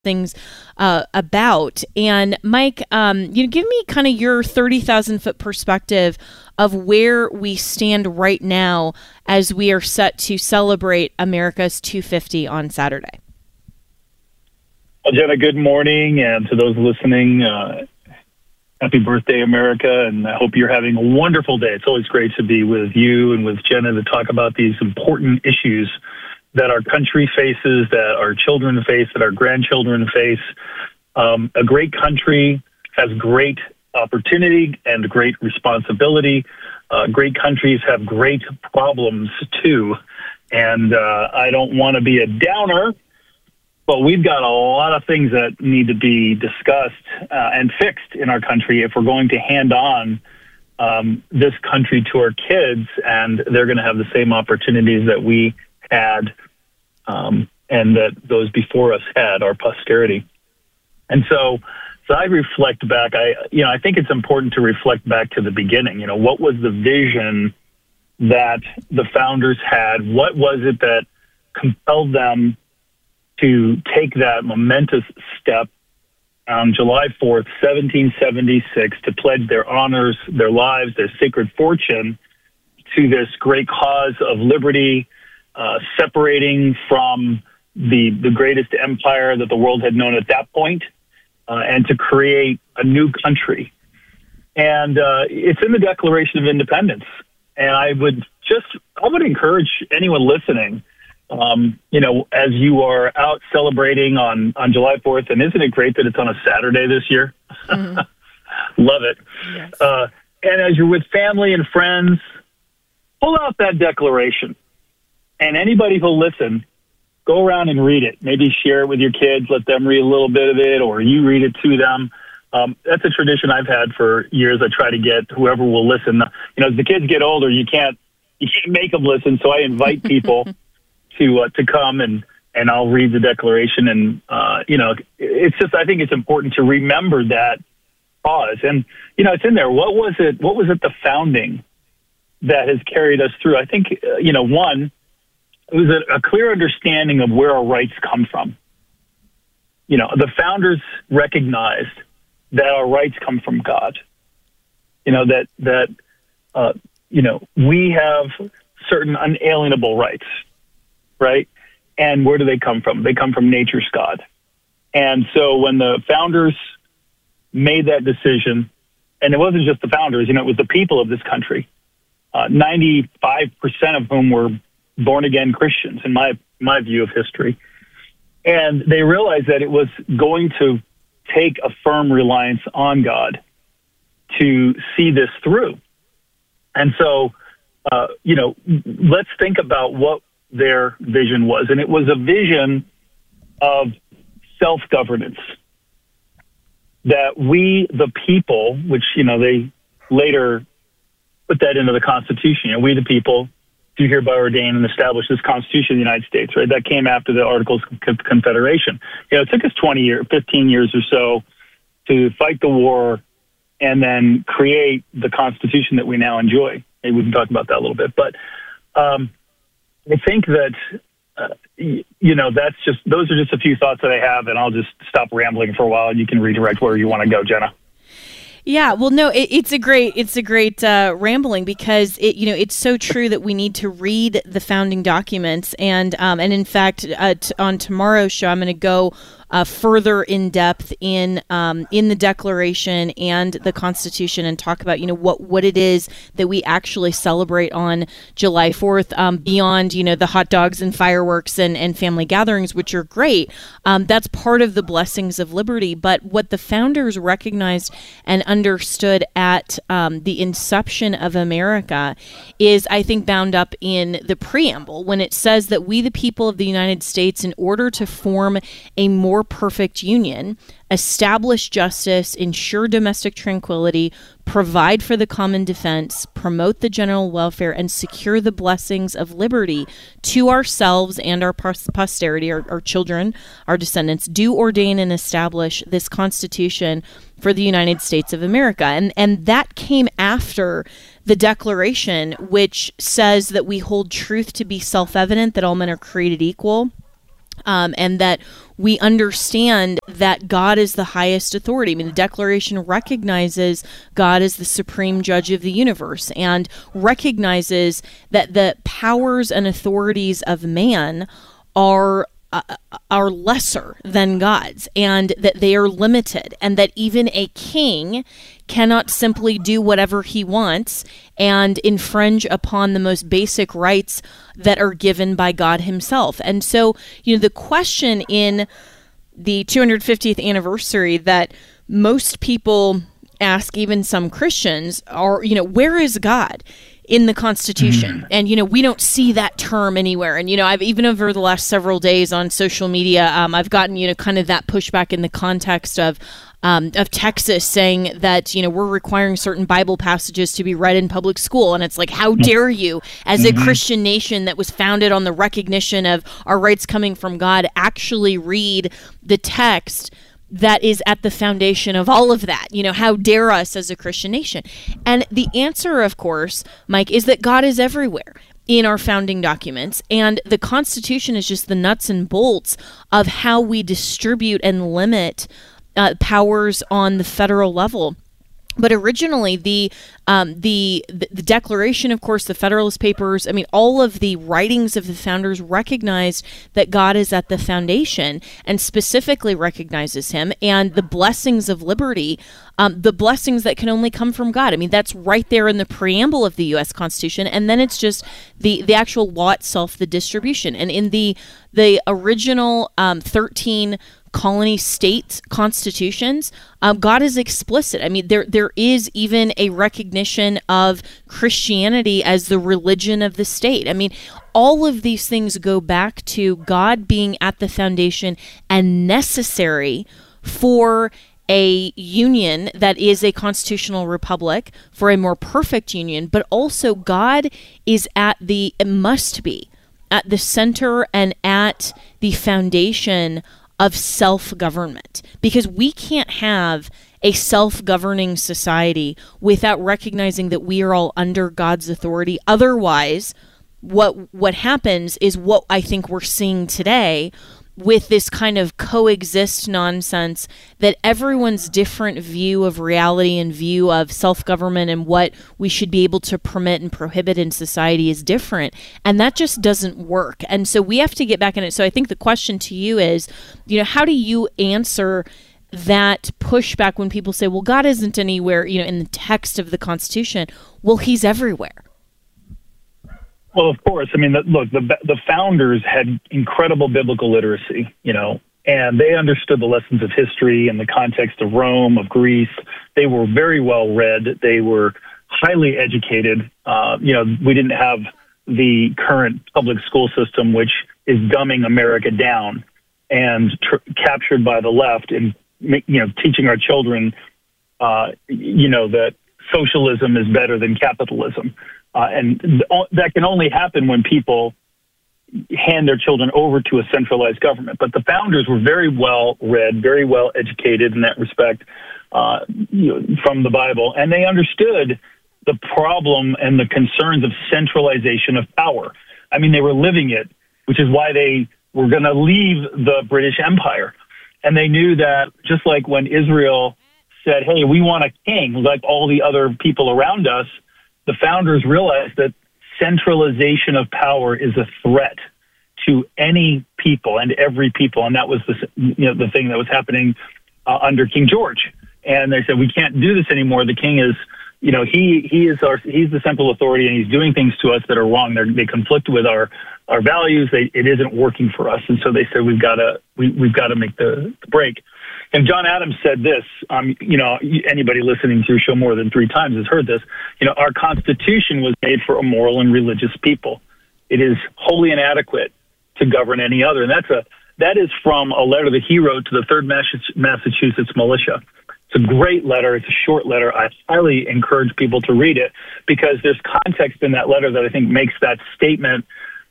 things about. And Mike, give me kind of your 30,000 foot perspective of where we stand right now as we are set to celebrate America's 250 on Saturday. Well, Jenna, good morning. And to those listening, happy birthday, America. And I hope you're having a wonderful day. It's always great to be with you and with Jenna to talk about these important issues that our country faces, that our children face, that our grandchildren face. A great country has great opportunity and great responsibility. Great countries have great problems, too. And I don't want to be a downer, but we've got a lot of things that need to be discussed and fixed in our country if we're going to hand on this country to our kids, and they're going to have the same opportunities that we had and that those before us had, our posterity. And so I reflect back. I think it's important to reflect back to the beginning. What was the vision that the founders had? What was it that compelled them to take that momentous step on July 4th, 1776, to pledge their honors, their lives, their sacred fortune to this great cause of liberty, separating from the greatest empire that the world had known at that point, and to create a new country. And it's in the Declaration of Independence. And I would encourage anyone listening, as you are out celebrating on July 4th, and isn't it great that it's on a Saturday this year? Mm-hmm. Love it. Yes. And as you're with family and friends, pull out that declaration. And anybody who'll listen, go around and read it. Maybe share it with your kids, let them read a little bit of it, or you read it to them. That's a tradition I've had for years. I try to get whoever will listen. As the kids get older, you can't make them listen, so I invite people to come and I'll read the declaration. And it's just, I think it's important to remember that cause. And it's in there. What was it the founding that has carried us through? I think one, it was a clear understanding of where our rights come from. The founders recognized that our rights come from God. We have certain unalienable rights, right? And where do they come from? They come from nature's God. And so when the founders made that decision, and it wasn't just the founders, it was the people of this country, 95% of whom were born-again Christians, in my view of history. And they realized that it was going to take a firm reliance on God to see this through. And so, let's think about what their vision was. And it was a vision of self-governance, that we, the people, which, they later put that into the Constitution, we the people do hereby ordain and establish this Constitution of the United States, right? That came after the Articles of Confederation. It took us 15 years or so to fight the war and then create the Constitution that we now enjoy. Maybe we can talk about that a little bit. But I think that, those are just a few thoughts that I have, and I'll just stop rambling for a while and you can redirect where you want to go, Jenna. Yeah, well, no, it's a great rambling, because it's so true that we need to read the founding documents, and in fact, on tomorrow's show, I'm going to go further in depth in the Declaration and the Constitution, and talk about what it is that we actually celebrate on July 4th, beyond the hot dogs and fireworks and family gatherings, which are great. That's part of the blessings of liberty. But what the founders recognized and understood at the inception of America is, I think, bound up in the preamble, when it says that we, the people of the United States, in order to form a more perfect union, establish justice, ensure domestic tranquility, provide for the common defense, promote the general welfare, and secure the blessings of liberty to ourselves and our posterity, our children, our descendants, do ordain and establish this Constitution for the United States of America. And that came after the Declaration, which says that we hold truth to be self-evident, that all men are created equal, and that we understand that God is the highest authority. I mean, the Declaration recognizes God as the supreme judge of the universe and recognizes that the powers and authorities of man are lesser than God's, and that they are limited, and that even a king cannot simply do whatever he wants and infringe upon the most basic rights that are given by God himself. And so, the question in the 250th anniversary that most people ask, even some Christians, are, where is God in the Constitution? And, we don't see that term anywhere. And, I've even over the last several days on social media, I've gotten, kind of that pushback in the context of Texas saying that, we're requiring certain Bible passages to be read in public school. And it's like, how dare you, as a Christian nation that was founded on the recognition of our rights coming from God, actually read the text that is at the foundation of all of that? How dare us as a Christian nation? And the answer, of course, Mike, is that God is everywhere in our founding documents, and the Constitution is just the nuts and bolts of how we distribute and limit powers on the federal level. But originally, the Declaration, of course, the Federalist Papers, I mean, all of the writings of the founders recognized that God is at the foundation and specifically recognizes him, and the blessings of liberty, the blessings that can only come from God. I mean, that's right there in the preamble of the U.S. Constitution, and then it's just the actual law itself, the distribution. And in the original 13 colony state constitutions, God is explicit. I mean, there is even a recognition of Christianity as the religion of the state. I mean, all of these things go back to God being at the foundation and necessary for a union that is a constitutional republic, for a more perfect union, but also God is it must be at the center and at the foundation of self-government, because we can't have a self-governing society without recognizing that we are all under God's authority. Otherwise, what happens is what I think we're seeing today with this kind of coexist nonsense, that everyone's different view of reality and view of self-government and what we should be able to permit and prohibit in society is different. And that just doesn't work. And so we have to get back in it. So I think the question to you is, how do you answer that pushback when people say, well, God isn't anywhere, in the text of the Constitution? Well, he's everywhere. Well, of course. I mean, look, the founders had incredible biblical literacy, and they understood the lessons of history and the context of Rome, of Greece. They were very well read. They were highly educated. We didn't have the current public school system, which is dumbing America down and captured by the left and, teaching our children, that socialism is better than capitalism. And that can only happen when people hand their children over to a centralized government. But the founders were very well read, very well educated in that respect, from the Bible, and they understood the problem and the concerns of centralization of power. I mean, they were living it, which is why they were going to leave the British Empire. And they knew that, just like when Israel said, hey, we want a king like all the other people around us, the founders realized that centralization of power is a threat to any people and every people. And that was the thing that was happening under King George. And they said, we can't do this anymore. The king is, he's the central authority, and he's doing things to us that are wrong. They conflict with our values. It isn't working for us. And so they said, we've got to make the break. And John Adams said this, anybody listening to your show more than 3 times has heard this, our Constitution was made for a moral and religious people. It is wholly inadequate to govern any other. And that is from a letter that he wrote to the 3rd Massachusetts Militia. It's a great letter. It's a short letter. I highly encourage people to read it, because there's context in that letter that I think makes that statement,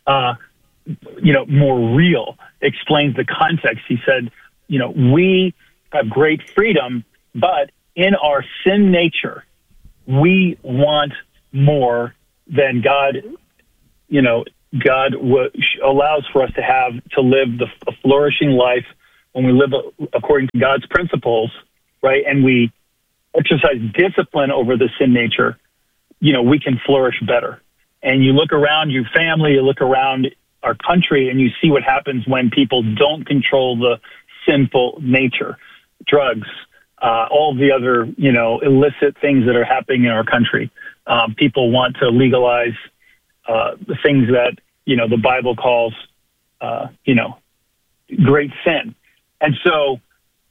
more real, explains the context. He said, we have great freedom, but in our sin nature, we want more than God, God allows for us to live a flourishing life when we live according to God's principles, right? And we exercise discipline over the sin nature, we can flourish better. And you look around your family, you look around our country, and you see what happens when people don't control the sinful nature, drugs, all the other, illicit things that are happening in our country. People want to legalize the things that, the Bible calls, great sin. And so,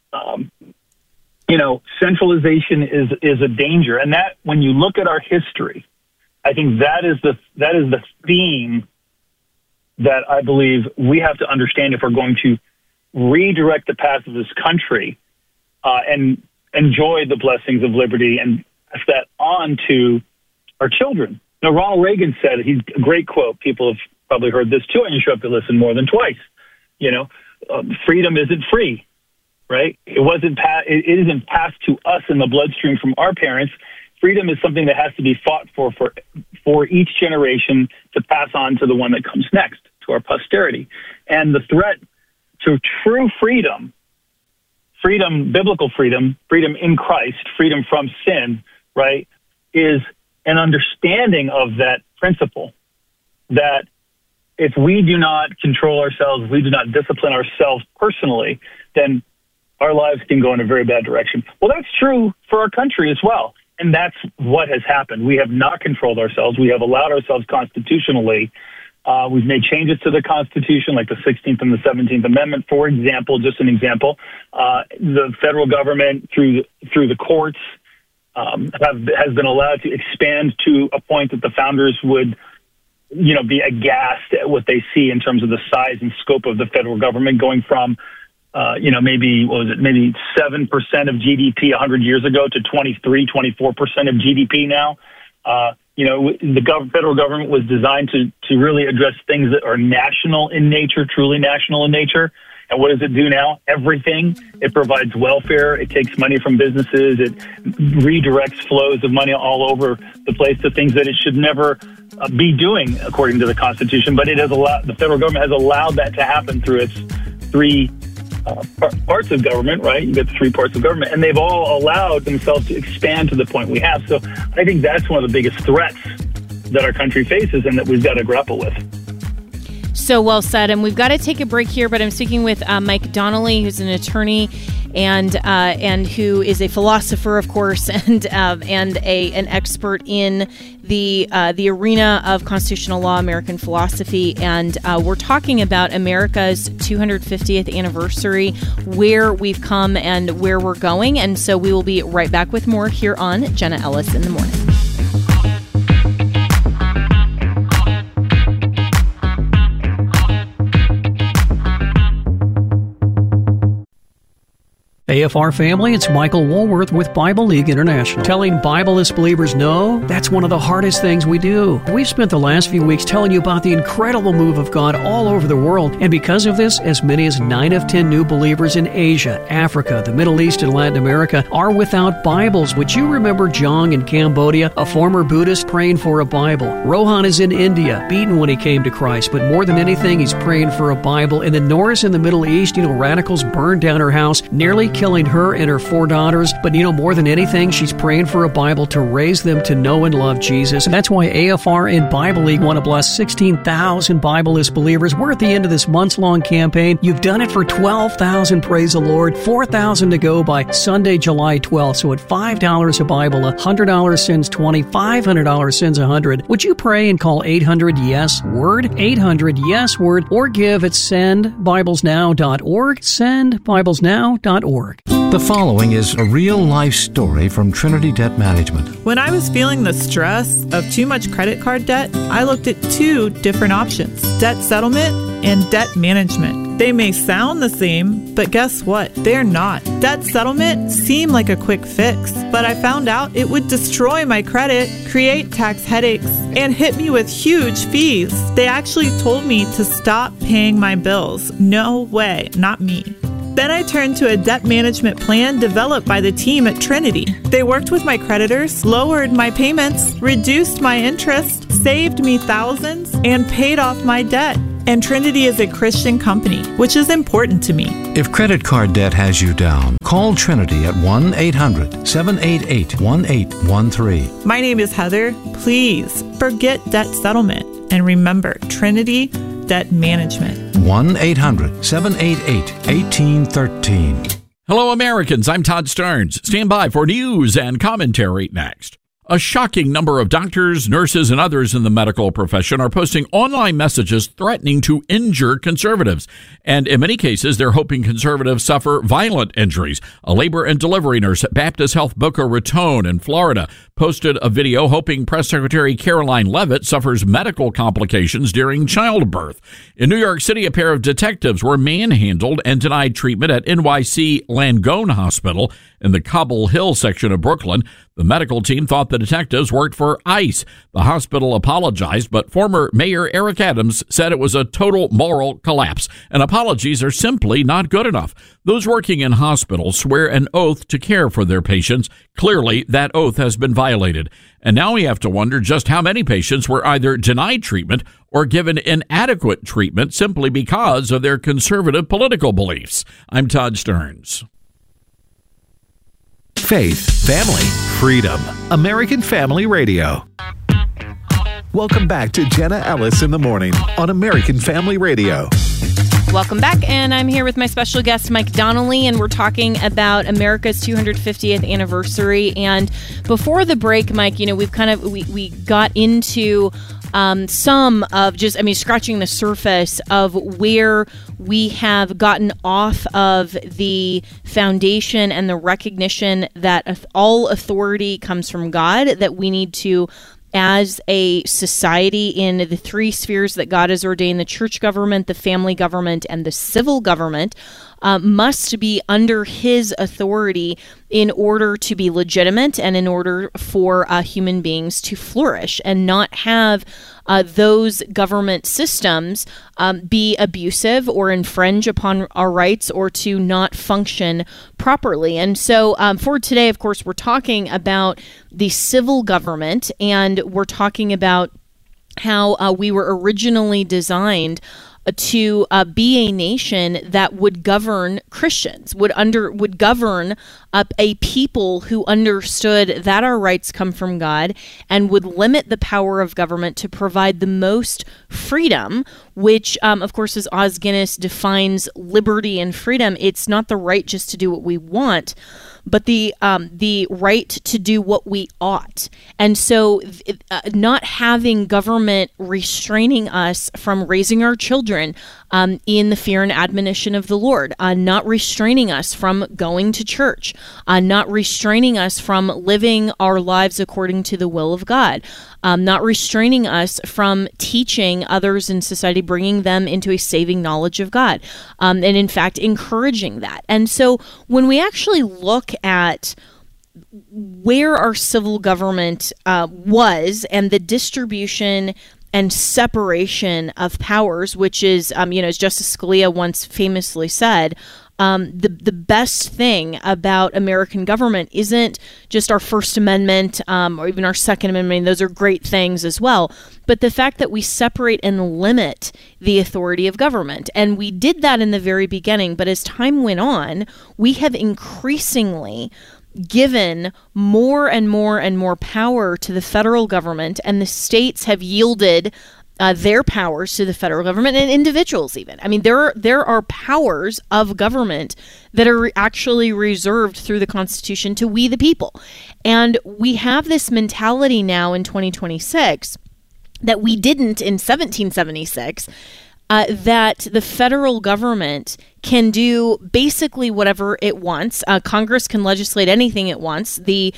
centralization is a danger. And that, when you look at our history, I think that is the theme that I believe we have to understand if we're going to redirect the path of this country and enjoy the blessings of liberty and pass that on to our children. Now, Ronald Reagan said, he's a great quote. People have probably heard this too, and you should have to listen more than twice. Freedom isn't free, right? It isn't passed to us in the bloodstream from our parents. Freedom is something that has to be fought for each generation to pass on to the one that comes next, to our posterity. And the threat to true freedom, biblical freedom in Christ, freedom from sin, right, is an understanding of that principle, that if we do not control ourselves, if we do not discipline ourselves personally, then our lives can go in a very bad direction. Well, that's true for our country as well. And that's what has happened. We have not controlled ourselves. We have allowed ourselves constitutionally. We've made changes to the Constitution, like the 16th and the 17th Amendment, for example, just an example. The federal government, through the courts, has been allowed to expand to a point that the founders would, be aghast at what they see in terms of the size and scope of the federal government, going from maybe 7% of GDP 100 years ago to 24% of GDP now. The federal government was designed to really address things that are national in nature, truly national in nature. And what does it do now? Everything. It provides welfare. It takes money from businesses. It redirects flows of money all over the place to things that it should never be doing according to the Constitution. But the federal government has allowed that to happen through its three parts of government, right? You get the three parts of government, and they've all allowed themselves to expand to the point we have. So I think that's one of the biggest threats that our country faces and that we've got to grapple with. So well said. And we've got to take a break here, but I'm speaking with Mike Donnelly, who's an attorney and who is a philosopher, of course, and an expert in the arena of constitutional law, American philosophy. And we're talking about America's 250th anniversary, where we've come and where we're going. And so we will be right back with more here on Jenna Ellis in the Morning. AFR family, it's Michael Woolworth with Bible League International. Telling Bibleless believers no, that's one of the hardest things we do. We've spent the last few weeks telling you about the incredible move of God all over the world, and because of this, as many as 9 of 10 new believers in Asia, Africa, the Middle East, and Latin America are without Bibles. Would you remember Jong in Cambodia, a former Buddhist praying for a Bible? Rohan is in India, beaten when he came to Christ, but more than anything, he's praying for a Bible. And then Nora's in the Middle East, radicals burned down her house, nearly killing her and her 4 daughters. But more than anything, she's praying for a Bible to raise them to know and love Jesus. And that's why AFR and Bible League want to bless 16,000 Bibleless believers. We're at the end of this months-long campaign. You've done it for 12,000, praise the Lord. 4,000 to go by Sunday, July 12th. So at $5 a Bible, $100 sends 20, $500 sends 100. Would you pray and call 800-YES-WORD, 800-YES-WORD, or give at sendbiblesnow.org, sendbiblesnow.org. The following is a real-life story from Trinity Debt Management. When I was feeling the stress of too much credit card debt, I looked at 2 different options: debt settlement and debt management. They may sound the same, but guess what? They're not. Debt settlement seemed like a quick fix, but I found out it would destroy my credit, create tax headaches, and hit me with huge fees. They actually told me to stop paying my bills. No way, not me. Then I turned to a debt management plan developed by the team at Trinity. They worked with my creditors, lowered my payments, reduced my interest, saved me thousands and paid off my debt. And Trinity is a Christian company, which is important to me. If credit card debt has you down, call Trinity at 1-800-788-1813. My name is Heather. Please forget debt settlement and remember Trinity Debt Management. 1-800-788-1813. Hello, Americans. I'm Todd Starnes. Stand by for news and commentary next. A shocking number of doctors, nurses, and others in the medical profession are posting online messages threatening to injure conservatives. And in many cases, they're hoping conservatives suffer violent injuries. A labor and delivery nurse at Baptist Health Boca Raton in Florida posted a video hoping Press Secretary Caroline Leavitt suffers medical complications during childbirth. In New York City, a pair of detectives were manhandled and denied treatment at NYC Langone Hospital in the Cobble Hill section of Brooklyn. The medical team thought the detectives worked for ICE. The hospital apologized, but former Mayor Eric Adams said it was a total moral collapse, and apologies are simply not good enough. Those working in hospitals swear an oath to care for their patients. Clearly, that oath has been violated. And now we have to wonder just how many patients were either denied treatment or given inadequate treatment simply because of their conservative political beliefs. I'm Todd Starnes. Faith, family, freedom. American Family Radio. Welcome back to Jenna Ellis in the Morning on American Family Radio. Welcome back, and I'm here with my special guest, Mike Donnelly, and we're talking about America's 250th anniversary. And before the break, Mike, you know, we got into some of scratching the surface of where we have gotten off of the foundation and the recognition that all authority comes from God, that we need to, as a society, in the three spheres that God has ordained, the church government, the family government, and the civil government, must be under his authority in order to be legitimate and in order for human beings to flourish, and not have those government systems be abusive or infringe upon our rights or to not function properly. And so for today, of course, we're talking about the civil government, and we're talking about how we were originally designed to be a nation that would govern Christians, would govern a people who understood that our rights come from God, and would limit the power of government to provide the most freedom, which, of course, as Os Guinness defines liberty and freedom, it's not the right just to do what we want, but the right to do what we ought. And so not having government restraining us from raising our children in the fear and admonition of the Lord, not restraining us from going to church, not restraining us from living our lives according to the will of God, not restraining us from teaching others in society, bringing them into a saving knowledge of God, and in fact, encouraging that. And so when we actually look at where our civil government was, and the distribution and separation of powers, which is, as Justice Scalia once famously said, the best thing about American government isn't just our First Amendment or even our Second Amendment. Those are great things as well. But the fact that we separate and limit the authority of government. And we did that in the very beginning. But as time went on, we have increasingly given more and more and more power to the federal government, and the states have yielded their powers to the federal government, and individuals even. I mean, there are powers of government that are actually reserved through the Constitution to we the people. And we have this mentality now in 2026 that we didn't in 1776, that the federal government can do basically whatever it wants. Congress can legislate anything it wants. The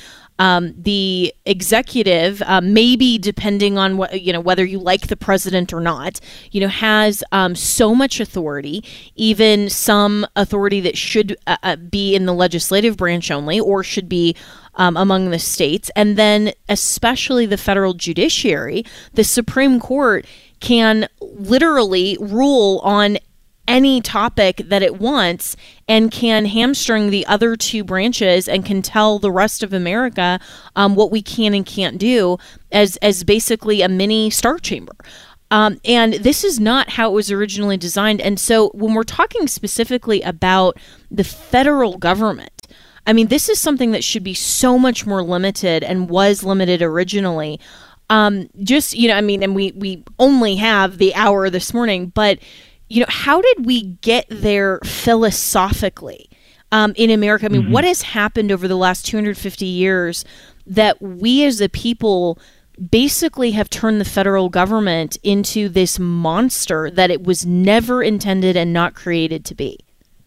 executive, maybe depending on whether you like the president or not, has so much authority, even some authority that should be in the legislative branch only, or should be among the states. And then especially the federal judiciary, the Supreme Court can literally rule on any topic that it wants and can hamstring the other two branches and can tell the rest of America what we can and can't do as basically a mini Star Chamber. And this is not how it was originally designed. And so when we're talking specifically about the federal government, I mean, this is something that should be so much more limited and was limited originally. And we only have the hour this morning, but, how did we get there philosophically in America? I mean, what has happened over the last 250 years that we as a people basically have turned the federal government into this monster that it was never intended and not created to be?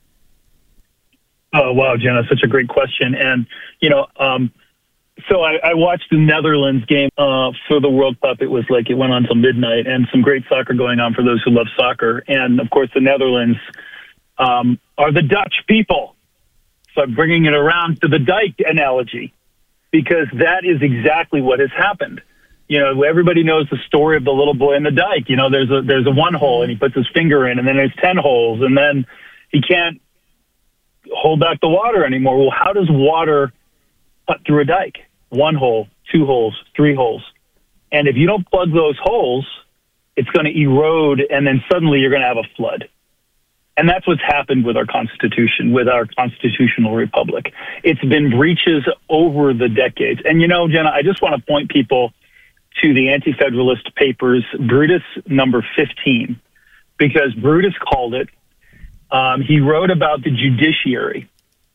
Oh, wow, Jenna, such a great question. And, so I watched the Netherlands game for the World Cup. It was like it went on till midnight, and some great soccer going on for those who love soccer. And, of course, the Netherlands are the Dutch people. So I'm bringing it around to the dike analogy, because that is exactly what has happened. Everybody knows the story of the little boy in the dike. There's a one hole, and he puts his finger in, and then there's 10 holes, and then he can't hold back the water anymore. Well, how does water cut through a dike? 1 hole, 2 holes, 3 holes. And if you don't plug those holes, it's going to erode, and then suddenly you're going to have a flood. And that's what's happened with our Constitution, with our constitutional republic. It's been breaches over the decades. And, Jenna, I just want to point people to the Anti-Federalist Papers, Brutus number 15, because Brutus called it. He wrote about the judiciary.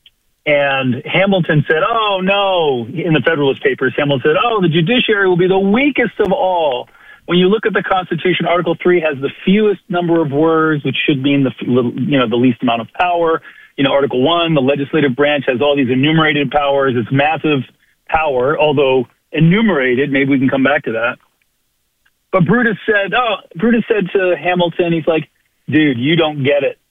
And Hamilton said, oh, no, in the Federalist Papers, Hamilton said, the judiciary will be the weakest of all. When you look at the Constitution, Article 3 has the fewest number of words, which should mean the least amount of power. Article 1, the legislative branch has all these enumerated powers. It's massive power, although enumerated. Maybe we can come back to that. But Brutus said to Hamilton, he's like, dude, you don't get it.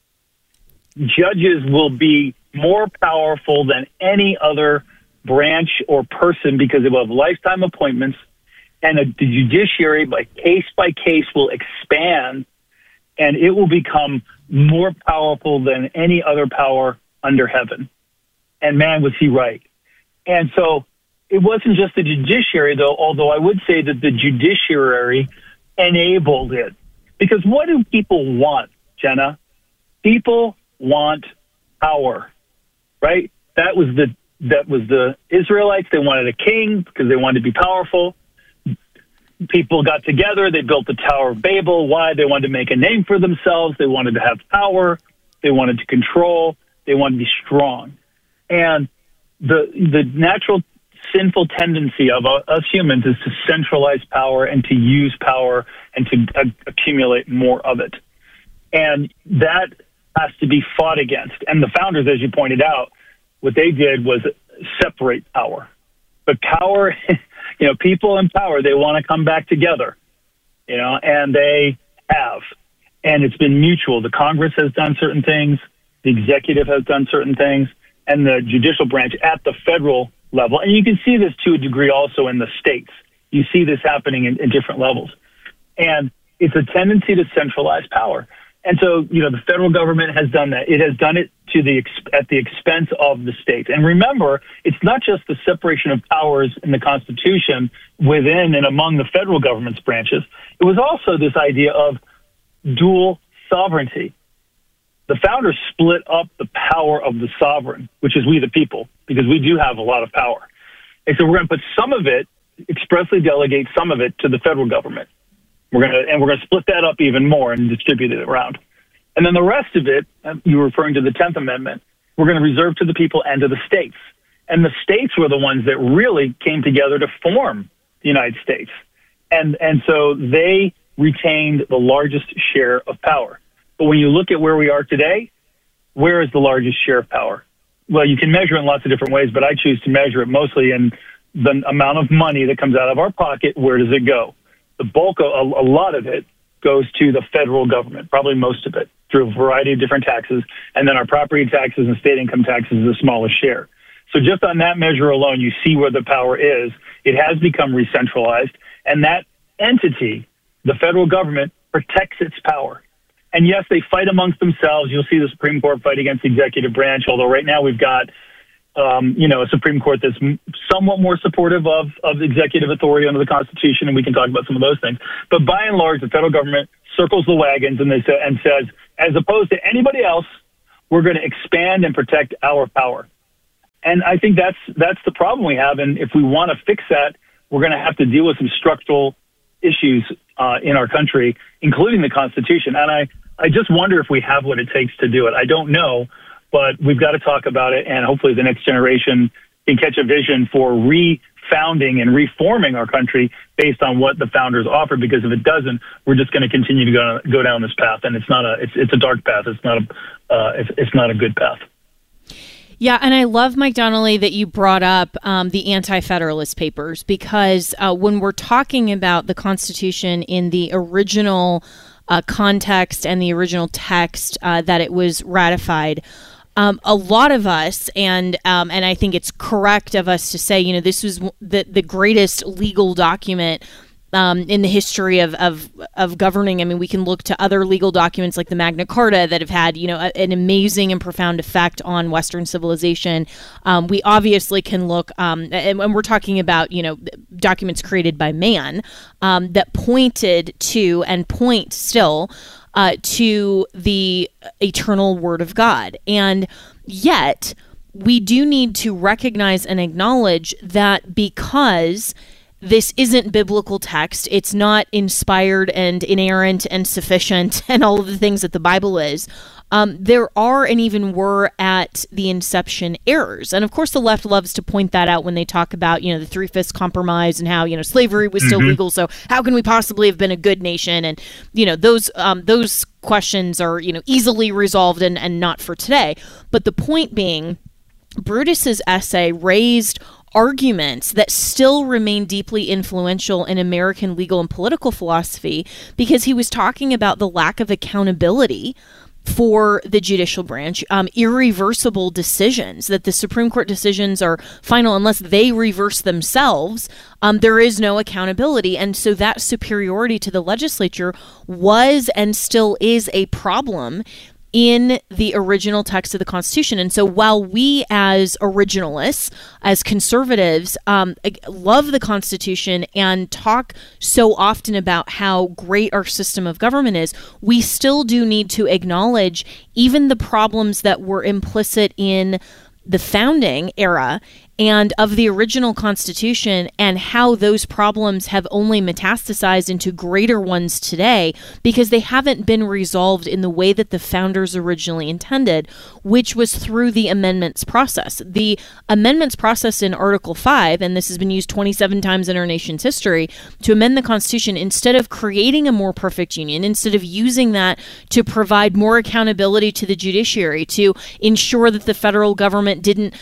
Judges will be more powerful than any other branch or person because they will have lifetime appointments, and the judiciary by case will expand, and it will become more powerful than any other power under heaven. And man, was he right. And so it wasn't just the judiciary, though, although I would say that the judiciary enabled it. Because what do people want, Jenna? People want power, right? That was the Israelites. They wanted a king because they wanted to be powerful. People got together. They built the Tower of Babel. Why? They wanted to make a name for themselves. They wanted to have power. They wanted to control. They wanted to be strong. And the natural sinful tendency of us humans is to centralize power and to use power and to accumulate more of it. And that has to be fought against. And the founders, as you pointed out, what they did was separate power. But power, people in power, they want to come back together, and they have. And it's been mutual. The Congress has done certain things. The executive has done certain things. And the judicial branch at the federal level. And you can see this to a degree also in the states. You see this happening in different levels. And it's a tendency to centralize power. And so, the federal government has done that. It has done it at the expense of the states. And remember, it's not just the separation of powers in the Constitution within and among the federal government's branches. It was also this idea of dual sovereignty. The founders split up the power of the sovereign, which is we the people, because we do have a lot of power. And so we're going to put some of it, expressly delegate some of it to the federal government. We're going to split that up even more and distribute it around. And then the rest of it, you were referring to the 10th Amendment, we're going to reserve to the people and to the states. And the states were the ones that really came together to form the United States. And so they retained the largest share of power. But when you look at where we are today, where is the largest share of power? Well, you can measure it in lots of different ways, but I choose to measure it mostly in the amount of money that comes out of our pocket. Where does it go? The bulk of a lot of it goes to the federal government, probably most of it, through a variety of different taxes. And then our property taxes and state income taxes is the smallest share. So just on that measure alone, you see where the power is. It has become re-centralized. And that entity, the federal government, protects its power. And yes, they fight amongst themselves. You'll see the Supreme Court fight against the executive branch, although right now we've got, a Supreme Court that's somewhat more supportive of executive authority under the Constitution, and we can talk about some of those things. But by and large, the federal government circles the wagons and says, as opposed to anybody else, we're going to expand and protect our power. And I think that's the problem we have. And if we want to fix that, we're going to have to deal with some structural issues in our country, including the Constitution. And I just wonder if we have what it takes to do it. I don't know, but we've got to talk about it. And hopefully the next generation can catch a vision for refounding and reforming our country based on what the founders offered. Because if it doesn't, we're just going to continue to go down this path. And it's a dark path. It's not a good path. Yeah, and I love, Mike Donnelly, that you brought up the Anti-Federalist Papers, because when we're talking about the Constitution in the original context and the original text that it was ratified, a lot of us, and I think it's correct of us to say, this was the greatest legal document in the history of governing. I mean, we can look to other legal documents like the Magna Carta that have had, an amazing and profound effect on Western civilization. We obviously can look, and we're talking about, documents created by man that pointed to and point still to the eternal Word of God. And yet, we do need to recognize and acknowledge that because this isn't biblical text, it's not inspired and inerrant and sufficient and all of the things that the Bible is, there are and even were at the inception errors. And of course, the left loves to point that out when they talk about, the Three-Fifths Compromise and how, slavery was still legal. So how can we possibly have been a good nation? And, those questions are, easily resolved and not for today. But the point being, Brutus's essay raised arguments that still remain deeply influential in American legal and political philosophy, because he was talking about the lack of accountability for the judicial branch, irreversible decisions, that the Supreme Court decisions are final unless they reverse themselves. There is no accountability. And so that superiority to the legislature was and still is a problem in the original text of the Constitution. And so while we as originalists, as conservatives, love the Constitution and talk so often about how great our system of government is, we still do need to acknowledge even the problems that were implicit in the founding era and of the original Constitution, and how those problems have only metastasized into greater ones today because they haven't been resolved in the way that the founders originally intended, which was through the amendments process. The amendments process in Article 5, and this has been used 27 times in our nation's history, to amend the Constitution, instead of creating a more perfect union, instead of using that to provide more accountability to the judiciary, to ensure that the federal government didn't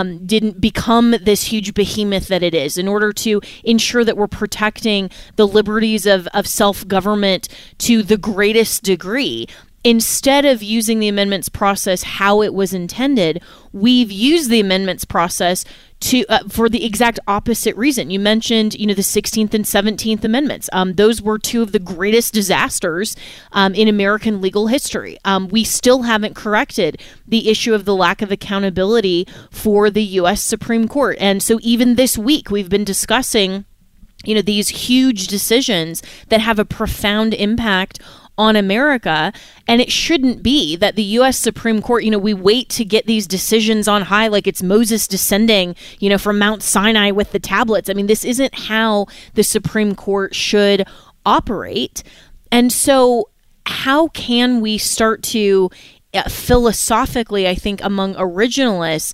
become this huge behemoth that it is, in order to ensure that we're protecting the liberties of self-government to the greatest degree. Instead of using the amendments process how it was intended, we've used the amendments process to for the exact opposite reason. You mentioned, the 16th and 17th Amendments. Those were two of the greatest disasters in American legal history. We still haven't corrected the issue of the lack of accountability for the U.S. Supreme Court. And so even this week, we've been discussing, these huge decisions that have a profound impact on America. And it shouldn't be that the U.S. Supreme Court, we wait to get these decisions on high like it's Moses descending, from Mount Sinai with the tablets. I mean, this isn't how the Supreme Court should operate. And so how can we start to philosophically, I think, among originalists,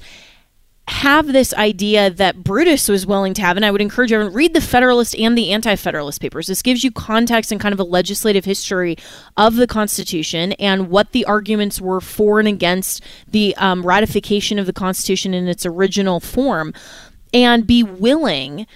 have this idea that Brutus was willing to have? And I would encourage everyone, read the Federalist and the Anti-Federalist Papers. This gives you context and kind of a legislative history of the Constitution and what the arguments were for and against the ratification of the Constitution in its original form, and be willing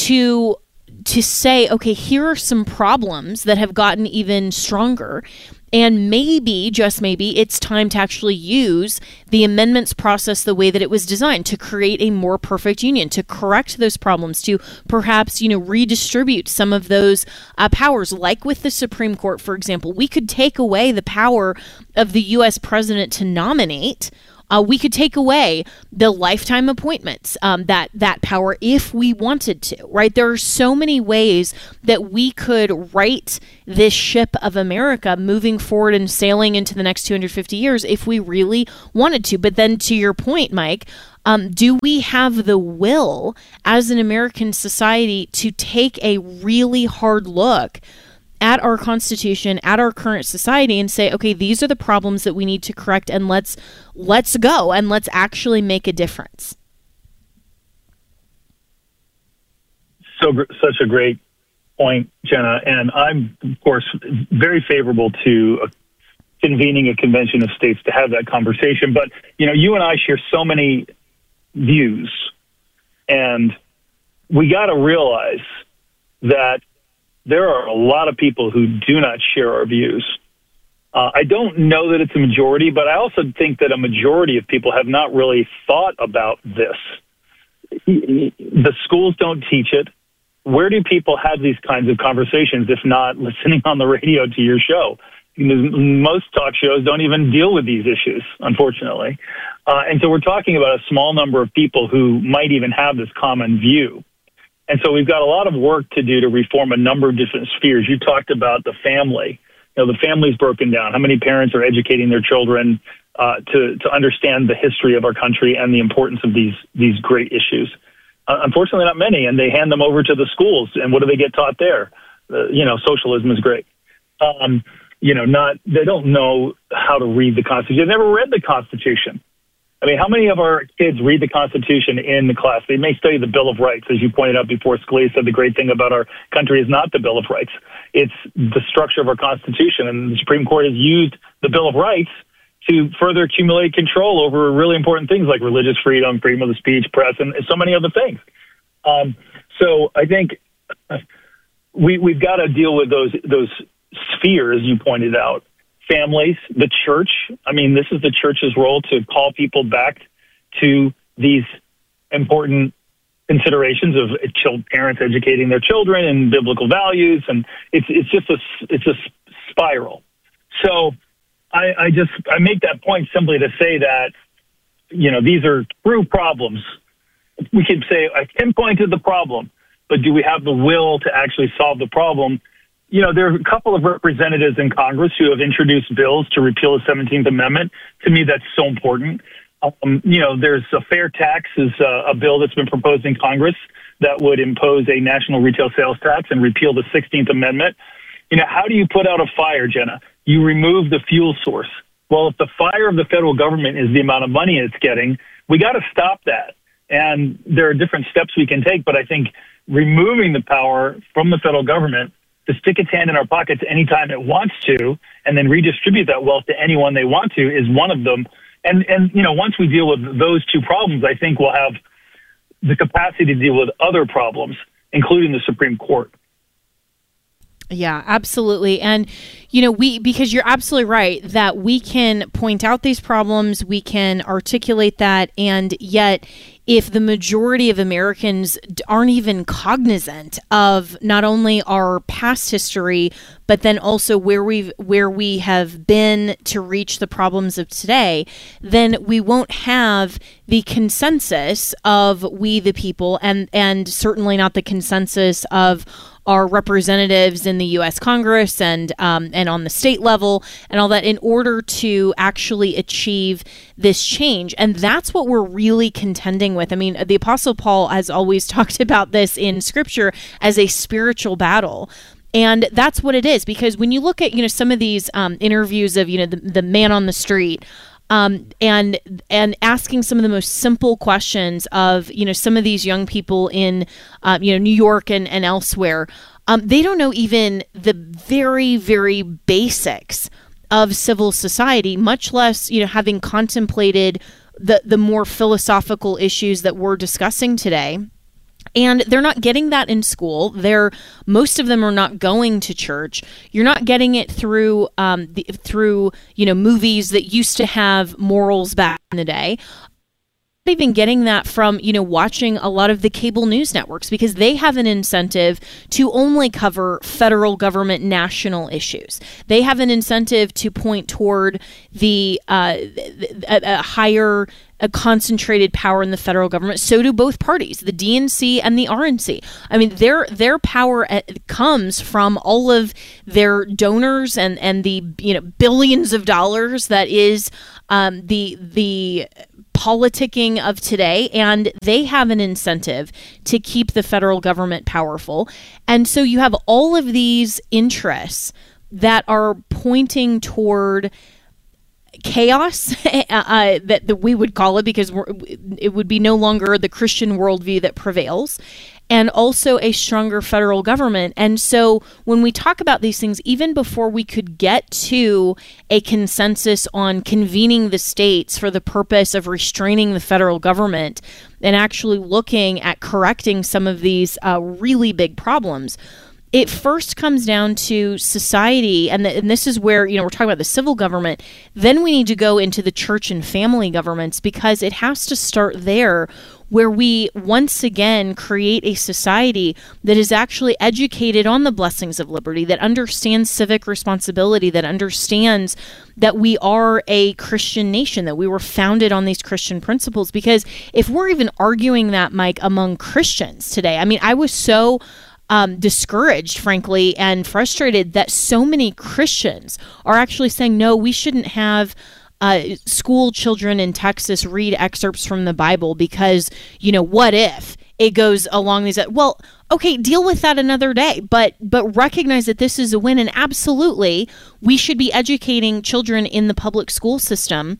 to say, okay, here are some problems that have gotten even stronger. And maybe, just maybe, it's time to actually use the amendments process the way that it was designed to create a more perfect union, to correct those problems, to perhaps, redistribute some of those powers, like with the Supreme Court, for example. We could take away the power of the U.S. president to nominate. We could take away the lifetime appointments, that power, if we wanted to, right? There are so many ways that we could right this ship of America moving forward and sailing into the next 250 years if we really wanted to. But then to your point, Mike, do we have the will as an American society to take a really hard look at our Constitution, at our current society, and say, okay, these are the problems that we need to correct, and let's go and let's actually make a difference? Such a great point, Jenna. And I'm, of course, very favorable to convening a convention of states to have that conversation. But, you and I share so many views, and we got to realize that there are a lot of people who do not share our views. I don't know that it's a majority, but I also think that a majority of people have not really thought about this. The schools don't teach it. Where do people have these kinds of conversations if not listening on the radio to your show? Most talk shows don't even deal with these issues, unfortunately. And so we're talking about a small number of people who might even have this common view. And so we've got a lot of work to do to reform a number of different spheres. You talked about the family. The family's broken down. How many parents are educating their children to understand the history of our country and the importance of these great issues? Unfortunately, not many, and they hand them over to the schools. And what do they get taught there? Socialism is great. They don't know how to read the Constitution. They've never read the Constitution. I mean, how many of our kids read the Constitution in the class? They may study the Bill of Rights. As you pointed out before, Scalia said the great thing about our country is not the Bill of Rights. It's the structure of our Constitution. And the Supreme Court has used the Bill of Rights to further accumulate control over really important things like religious freedom, freedom of the speech, press, and so many other things. So I think we've got to deal with those spheres you pointed out. Families, the church. I mean, this is the church's role to call people back to these important considerations of parents educating their children and biblical values, and it's a spiral. So I make that point simply to say that these are true problems. We could say I pinpointed the problem, but do we have the will to actually solve the problem? There are a couple of representatives in Congress who have introduced bills to repeal the 17th Amendment. To me, that's so important. There's a fair tax is a bill that's been proposed in Congress that would impose a national retail sales tax and repeal the 16th Amendment. How do you put out a fire, Jenna? You remove the fuel source. Well, if the fire of the federal government is the amount of money it's getting, we got to stop that. And there are different steps we can take, but I think removing the power from the federal government to stick its hand in our pockets anytime it wants to, and then redistribute that wealth to anyone they want to, is one of them. And once we deal with those two problems, I think we'll have the capacity to deal with other problems, including the Supreme Court. Yeah, absolutely. And, because you're absolutely right that we can point out these problems, we can articulate that, and yet if the majority of Americans aren't even cognizant of not only our past history, but then also where we have been to reach the problems of today, then we won't have the consensus of we the people, and certainly not the consensus of our representatives in the U.S. Congress and on the state level and all that, in order to actually achieve this change. And that's what we're really contending with. I mean, the Apostle Paul has always talked about this in Scripture as a spiritual battle. And that's what it is, because when you look at, some of these interviews of, the man on the street, and asking some of the most simple questions of, some of these young people in, New York and elsewhere, they don't know even the very, very basics of civil society, much less, having contemplated the more philosophical issues that we're discussing today. And they're not getting that in school. Most of them are not going to church. You're not getting it through movies that used to have morals back in the day. Not even getting that from watching a lot of the cable news networks, because they have an incentive to only cover federal government national issues. They have an incentive to point toward a higher concentrated power in the federal government. So do both parties, the DNC and the RNC. I mean, their power comes from all of their donors and the billions of dollars that is the politicking of today, and they have an incentive to keep the federal government powerful. And so you have all of these interests that are pointing toward chaos, that we would call it, because it would be no longer the Christian worldview that prevails, and also a stronger federal government. And so when we talk about these things, even before we could get to a consensus on convening the states for the purpose of restraining the federal government and actually looking at correcting some of these really big problems, it first comes down to society, and this is where, we're talking about the civil government. Then we need to go into the church and family governments, because it has to start there, where we once again create a society that is actually educated on the blessings of liberty, that understands civic responsibility, that understands that we are a Christian nation, that we were founded on these Christian principles. Because if we're even arguing that, Mike, among Christians today, I mean, I was so discouraged, frankly, and frustrated that so many Christians are actually saying, no, we shouldn't have school children in Texas read excerpts from the Bible because, what if it goes along these? Well, okay, deal with that another day, but recognize that this is a win, and absolutely we should be educating children in the public school system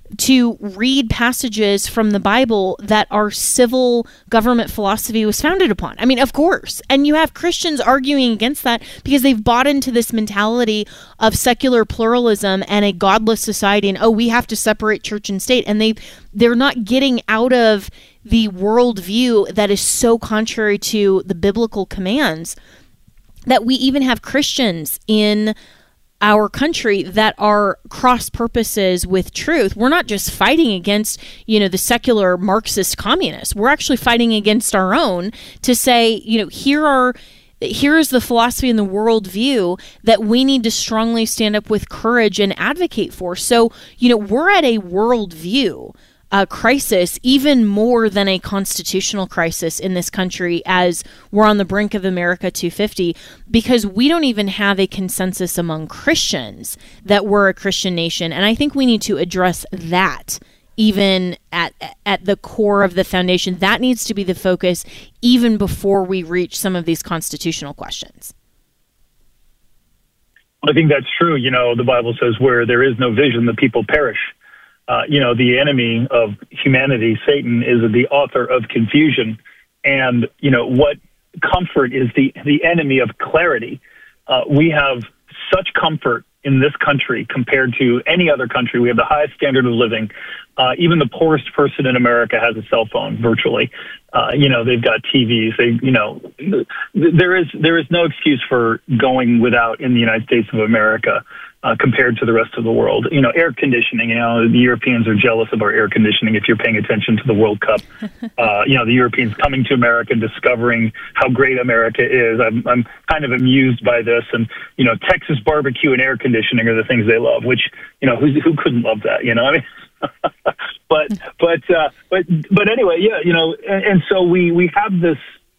to read passages from the Bible that our civil government philosophy was founded upon. I mean, of course. And you have Christians arguing against that because they've bought into this mentality of secular pluralism and a godless society, and we have to separate church and state. And they're not getting out of the worldview that is so contrary to the biblical commands, that we even have Christians in our country that are cross purposes with truth. We're not just fighting against, the secular Marxist communists. We're actually fighting against our own to say, here is the philosophy and the worldview that we need to strongly stand up with courage and advocate for. So, we're at a worldview crisis, even more than a constitutional crisis in this country, as we're on the brink of America 250, because we don't even have a consensus among Christians that we're a Christian nation. And I think we need to address that even at the core of the foundation. That needs to be the focus even before we reach some of these constitutional questions. I think that's true. The Bible says where there is no vision, the people perish. The enemy of humanity, Satan, is the author of confusion. And, what comfort is the enemy of clarity. We have such comfort in this country compared to any other country. We have the highest standard of living. Even the poorest person in America has a cell phone virtually. They've got TVs. There is no excuse for going without in the United States of America. Compared to the rest of the world. Air conditioning, the Europeans are jealous of our air conditioning if you're paying attention to the World Cup. The Europeans coming to America and discovering how great America is. I'm kind of amused by this. And, Texas barbecue and air conditioning are the things they love, which, who couldn't love that, I mean, but anyway, and so we have this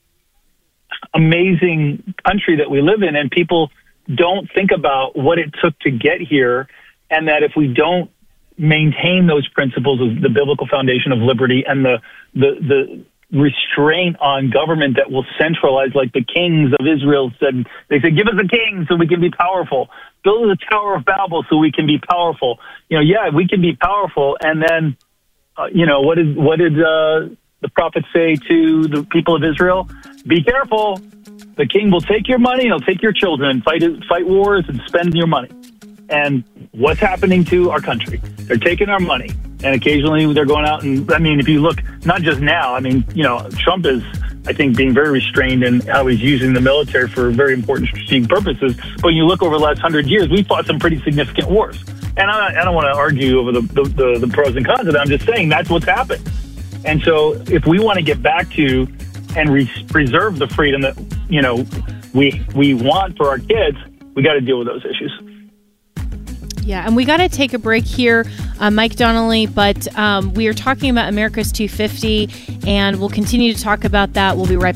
amazing country that we live in, and people don't think about what it took to get here, and that if we don't maintain those principles of the biblical foundation of liberty and the restraint on government that will centralize, like the kings of Israel said, they said, give us a king so we can be powerful. Build the Tower of Babel so we can be powerful. We can be powerful. And then, what did the prophet say to the people of Israel? Be careful. The king will take your money, he'll take your children, fight wars, and spend your money. And what's happening to our country? They're taking our money, and occasionally they're going out and, if you look, not just now, Trump is I think, being very restrained in how he's using the military for very important strategic purposes. But when you look over the last 100 years, we fought some pretty significant wars. And I don't want to argue over the pros and cons of that. I'm just saying that's what's happened. And so if we want to get back to and preserve the freedom that, we want for our kids, we got to deal with those issues. Yeah, and we got to take a break here, Mike Donnelly, but we are talking about America's 250, and we'll continue to talk about that. We'll be right back.